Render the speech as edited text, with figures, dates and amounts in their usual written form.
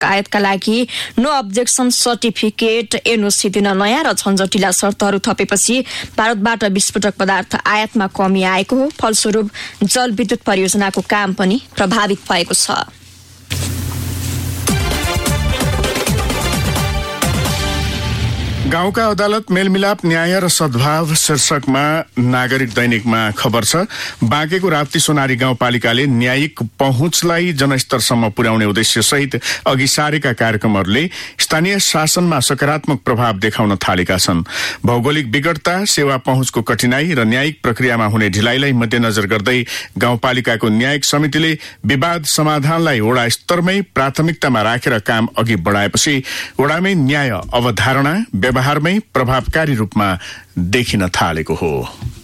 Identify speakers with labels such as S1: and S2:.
S1: आयातका लागि no objection certificate NOC दिन नयाँ र झन्झटिला शर्तहरू थपेपछि भारतबाट विस्फोटक पदार्थ आयातमा कमी आएको हो। फलस्वरूप जलविद्युत परियोजनाको काम पनि प्रभावित भएको छ।
S2: गाउँका अदालत मेलमिलाप न्याय र सद्भाव शीर्षकमा नागरिक दैनिकमा खबर छ। बाँकेको राप्ती सोनारी गाउँपालिकाले न्यायिक पहुँचलाई जनस्तरसम्म पुर्याउने उद्देश्य सहित अघि सारेका कार्यक्रमहरूले स्थानीय शासनमा सकारात्मक प्रभाव देखाउन थालेका छन्। भौगोलिक विकटता, सेवा पहुँचको कठिनाई र न्यायिक प्रक्रियामा हुने ढिलाइलाई मध्यनजर गर्दै गाउँपालिकाको न्यायिक समितिले विवाद समाधानलाई वडा स्तरमै प्राथमिकतामा राखेर काम अघि बढाएपछि वडामै न्याय अवधारणा व्यवहारमै प्रभावकारी रूपमा देखिन थालेको हो।